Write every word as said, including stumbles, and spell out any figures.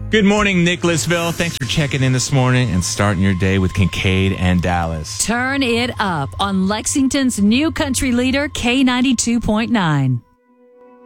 Good morning, Nicholasville. Thanks for checking in this morning and starting your day with Kincaid and Dallas. Turn it up on Lexington's new country leader, K ninety-two point nine.